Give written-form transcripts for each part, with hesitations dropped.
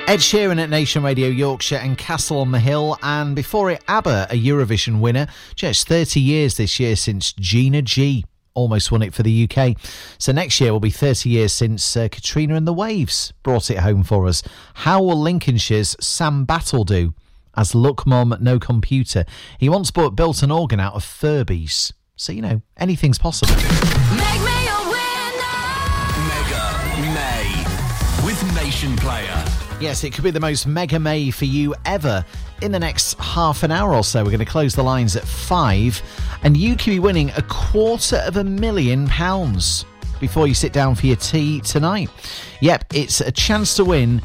Ed Sheeran at Nation Radio Yorkshire and Castle on the Hill, and before it, ABBA, a Eurovision winner. Just 30 years this year since Gina G almost won it for the UK. So next year will be 30 years since Katrina and the Waves brought it home for us. How will Lincolnshire's Sam Battle do as Look Mum No Computer? He once built an organ out of Furbies. So, you know, anything's possible. Make me a winner! Mega May with Nation Player. Yes, it could be the most mega May for you ever. In the next half an hour or so, we're going to close the lines at 5, and you could be winning £250,000 before you sit down for your tea tonight. Yep, it's a chance to win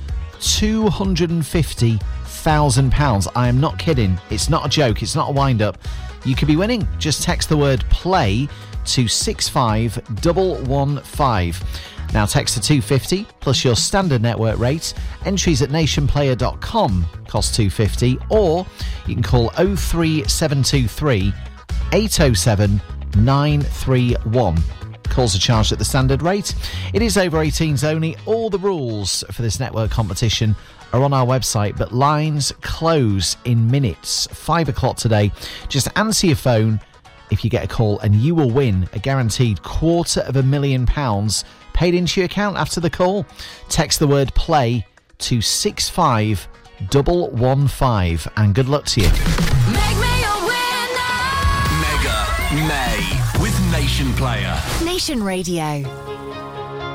£250,000. I am not kidding. It's not a joke. It's not a wind-up. You could be winning. Just text the word play to 65115. Now text to 250 plus your standard network rate. Entries at nationplayer.com cost $250, or you can call 03723 807 931. Calls are charged at the standard rate. It is over 18s only. All the rules for this network competition are on our website, but lines close in minutes. 5 o'clock today. Just answer your phone if you get a call, and you will win a guaranteed £250,000 paid into your account after the call. Text the word play to 65115, and good luck to you. Make me a winner! Mega May with Nation Player. Nation Radio.